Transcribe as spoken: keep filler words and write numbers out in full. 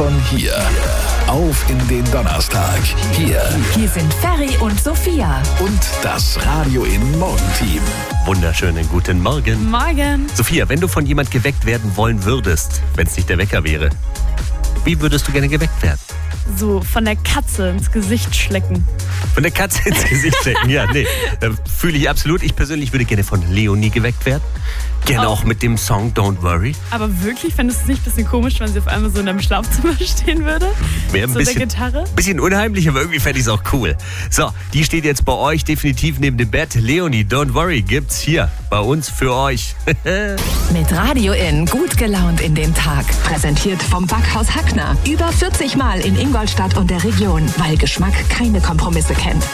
von hier. Auf in den Donnerstag. Hier. Hier sind Ferry und Sophia. Und das Radio in Morgenteam. Wunderschönen guten Morgen. Morgen. Sophia, wenn du von jemand geweckt werden wollen würdest, wenn es nicht der Wecker wäre, wie würdest du gerne geweckt werden? So von der Katze ins Gesicht schlecken. Von der Katze ins Gesicht stecken? Ja, nee. Äh, Fühle ich absolut. Ich persönlich würde gerne von Leonie geweckt werden. Gerne Oh. auch mit dem Song Don't Worry. Aber wirklich, fändest du es nicht ein bisschen komisch, wenn sie auf einmal so in deinem Schlafzimmer stehen würde? Wäre ein So bisschen, der Gitarre? bisschen unheimlich, aber irgendwie fände ich es auch cool. So, die steht jetzt bei euch definitiv neben dem Bett. Leonie, Don't Worry, gibt's hier bei uns für euch. Mit Radio in gut gelaunt in den Tag. Präsentiert vom Backhaus Hackner. Über vierzig Mal in Ingolstadt und der Region, weil Geschmack keine Kompromisse kennt.